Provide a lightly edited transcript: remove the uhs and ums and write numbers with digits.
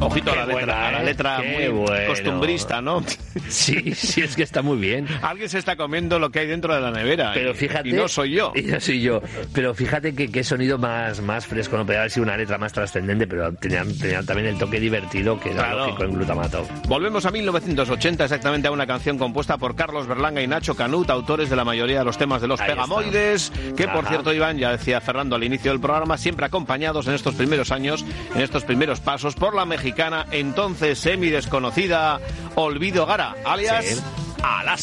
Ojito a la letra muy costumbrista, ¿no? Sí, es que está muy bien. Alguien se está comiendo lo que hay dentro de la nevera. Pero fíjate, y no soy yo. Y no soy yo. Pero fíjate que sonido más fresco, no podía haber sido una letra más trascendente, pero tenían también el toque divertido que era lógico en Glutamato. Volvemos a 1980, exactamente a una canción compuesta por Carlos Berlanga y Nacho Canut, autores de la mayoría de los temas de los Pegamoides, que por cierto, Iván, ya decía Fernando al inicio del programa, siempre acompañados en estos primeros años, en estos primeros pasos, por la mexicana, entonces semi-desconocida, Olvido Gara, alias Alaska.